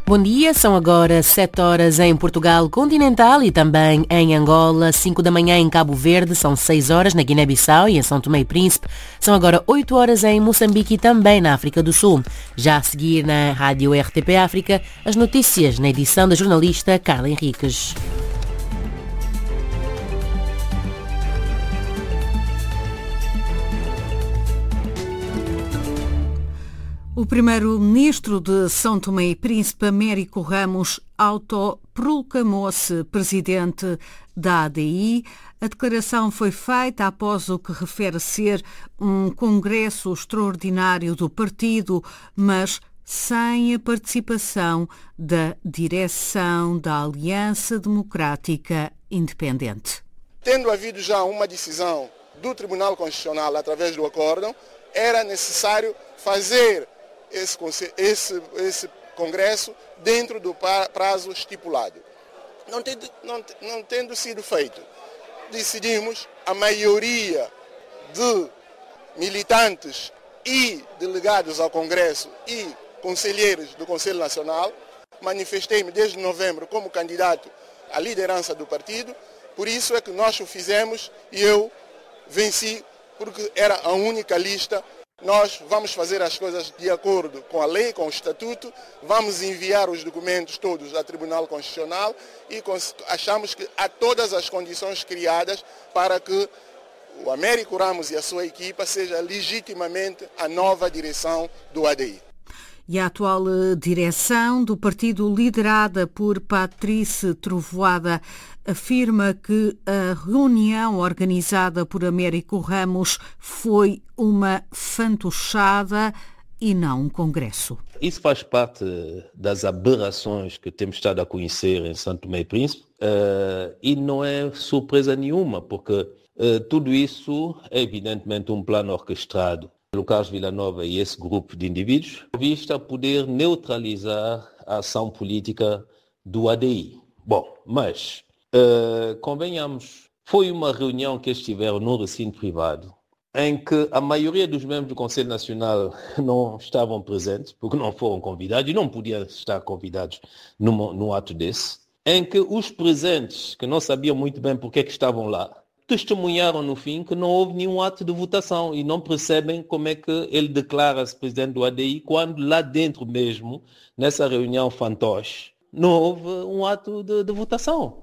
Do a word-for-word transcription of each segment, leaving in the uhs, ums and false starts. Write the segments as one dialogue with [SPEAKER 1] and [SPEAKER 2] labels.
[SPEAKER 1] Bom dia, são agora sete horas em Portugal continental e também em Angola, cinco da manhã em Cabo Verde, são seis horas na Guiné-Bissau e em São Tomé e Príncipe, são agora oito horas em Moçambique e também na África do Sul. Já a seguir na Rádio R T P África, as notícias na edição da jornalista Carla Henriques.
[SPEAKER 2] O primeiro-ministro de São Tomé e Príncipe, Américo Ramos, autoproclamou-se presidente da A D I. A declaração foi feita após o que refere ser um congresso extraordinário do partido, mas sem a participação da direção da Aliança Democrática Independente.
[SPEAKER 3] Tendo havido já uma decisão do Tribunal Constitucional através do acórdão, era necessário fazer Esse, esse, esse congresso dentro do prazo estipulado. Não tendo, não, não tendo sido feito, decidimos, a maioria de militantes e delegados ao Congresso e conselheiros do Conselho Nacional, manifestei-me desde novembro como candidato à liderança do partido, por isso é que nós o fizemos e eu venci, porque era a única lista. Nós vamos fazer as coisas de acordo com a lei, com o estatuto, vamos enviar os documentos todos ao Tribunal Constitucional e achamos que há todas as condições criadas para que o Américo Ramos e a sua equipa seja legitimamente a nova direção do A D I.
[SPEAKER 2] E a atual direção do partido, liderada por Patrícia Trovoada, afirma que a reunião organizada por Américo Ramos foi uma fantochada e não um congresso.
[SPEAKER 4] Isso faz parte das aberrações que temos estado a conhecer em São Tomé e Príncipe uh, e não é surpresa nenhuma, porque uh, tudo isso é evidentemente um plano orquestrado pelo Carlos Villanova e esse grupo de indivíduos, visto a poder neutralizar a ação política do A D I. Bom, mas, uh, convenhamos, foi uma reunião que eles tiveram num recinto privado, em que a maioria dos membros do Conselho Nacional não estavam presentes, porque não foram convidados, e não podiam estar convidados num, num ato desse, em que os presentes, que não sabiam muito bem porque é que estavam lá, testemunharam no fim que não houve nenhum ato de votação e não percebem como é que ele declara-se presidente do A D I quando lá dentro mesmo, nessa reunião fantoche, não houve um ato de, de votação.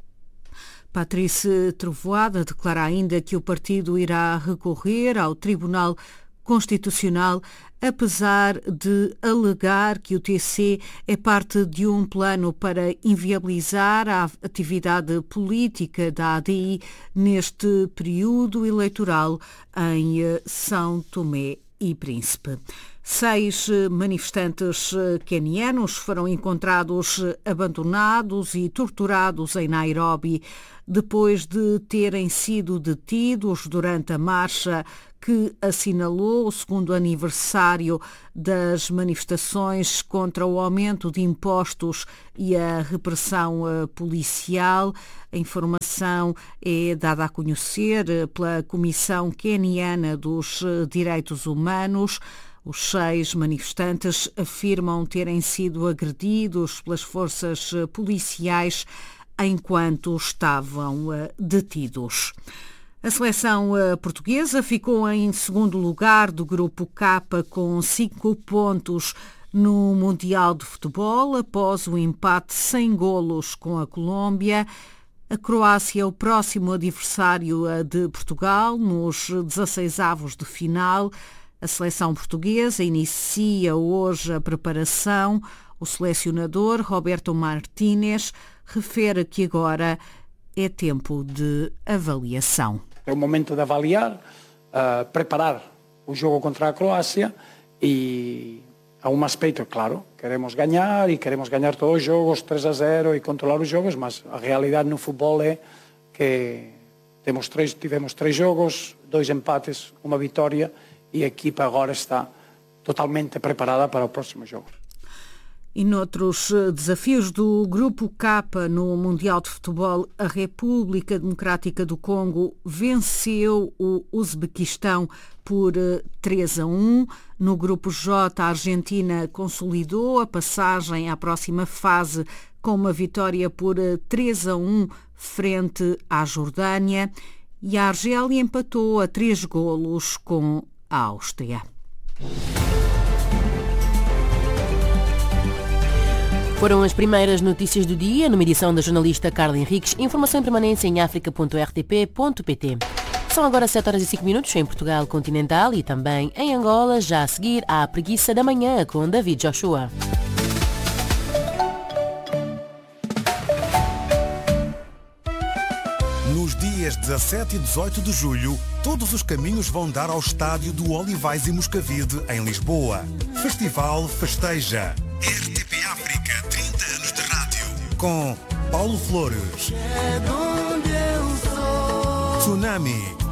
[SPEAKER 2] Patrícia Trovoada declara ainda que o partido irá recorrer ao Tribunal Constitucional, apesar de alegar que o T C é parte de um plano para inviabilizar a atividade política da A D I neste período eleitoral em São Tomé e Príncipe. Seis manifestantes quenianos foram encontrados abandonados e torturados em Nairobi depois de terem sido detidos durante a marcha que assinalou o segundo aniversário das manifestações contra o aumento de impostos e a repressão policial. A informação é dada a conhecer pela Comissão Queniana dos Direitos Humanos. Os seis manifestantes afirmam terem sido agredidos pelas forças policiais enquanto estavam detidos. A seleção portuguesa ficou em segundo lugar do Grupo K com cinco pontos no Mundial de Futebol após o empate sem golos com a Colômbia. A Croácia é o próximo adversário de Portugal nos dezasseisavos de final. A seleção portuguesa inicia hoje a preparação. O selecionador Roberto Martínez refere que agora é tempo de avaliação.
[SPEAKER 5] É o momento de avaliar, uh, preparar o jogo contra a Croácia e há um aspecto, claro, queremos ganhar e queremos ganhar todos os jogos três a zero e controlar os jogos, mas a realidade no futebol é que temos três, tivemos três jogos, dois empates, uma vitória e a equipa agora está totalmente preparada para o próximo jogo.
[SPEAKER 2] E noutros desafios do Grupo K no Mundial de Futebol, a República Democrática do Congo venceu o Uzbequistão por três a um. No Grupo J, a Argentina consolidou a passagem à próxima fase com uma vitória por três a um frente à Jordânia. E a Argélia empatou a três golos com a Áustria.
[SPEAKER 1] Foram as primeiras notícias do dia, numa edição da jornalista Carla Henriques. Informação em permanência em africa ponto r t p ponto p t. São agora sete horas e cinco minutos em Portugal continental e também em Angola, já a seguir à Preguiça da Manhã com David Joshua.
[SPEAKER 6] Nos dias dezassete e dezoito de julho, todos os caminhos vão dar ao estádio do Olivais e Moscavide, em Lisboa. Festival Festeja. R T P África, trinta anos de rádio. Com Paulo Flores, Tsunami,